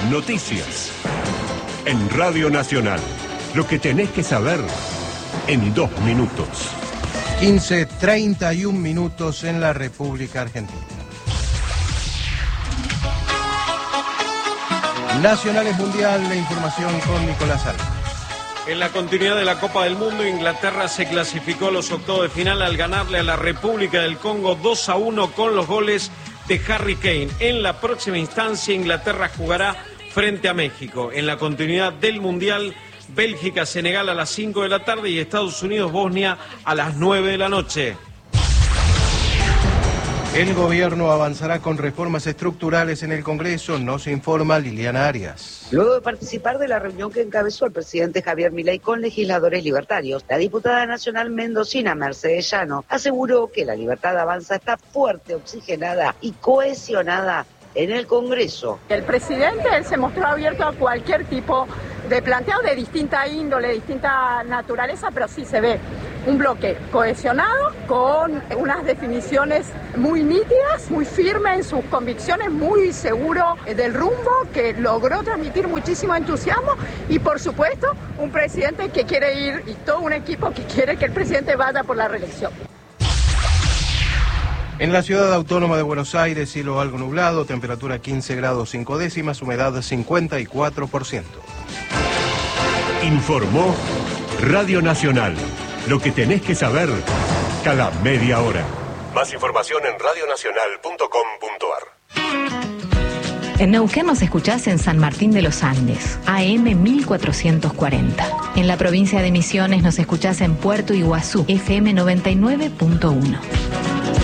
Noticias. En Radio Nacional. Lo que tenés que saber en 2 minutos. 15:31 minutos en la República Argentina. Nacionales Mundial, la información con Nicolás Álvarez. En la continuidad de la Copa del Mundo, Inglaterra se clasificó a los octavos de final al ganarle a la República del Congo 2-1 con los goles de Harry Kane. En la próxima instancia, Inglaterra jugará frente a México. En la continuidad del Mundial, Bélgica-Senegal a las 5 de la tarde y Estados Unidos-Bosnia a las 9 de la noche. El gobierno avanzará con reformas estructurales en el Congreso, nos informa Liliana Arias. Luego de participar de la reunión que encabezó el presidente Javier Milei con legisladores libertarios, la diputada nacional mendocina Mercedes Llano aseguró que la libertad avanza está fuerte, oxigenada y cohesionada en el Congreso. El presidente él se mostró abierto a cualquier tipo de planteo de distinta índole, de distinta naturaleza, pero sí se ve un bloque cohesionado con unas definiciones muy nítidas, muy firme en sus convicciones, muy seguro del rumbo, que logró transmitir muchísimo entusiasmo y por supuesto un presidente que quiere ir y todo un equipo que quiere que el presidente vaya por la reelección. En la ciudad autónoma de Buenos Aires, cielo algo nublado, temperatura 15 grados 5 décimas, humedad 54%. Informó Radio Nacional. Lo que tenés que saber cada media hora. Más información en radionacional.com.ar. En Neuquén nos escuchás en San Martín de los Andes, AM 1440. En la provincia de Misiones nos escuchás en Puerto Iguazú, FM 99.1.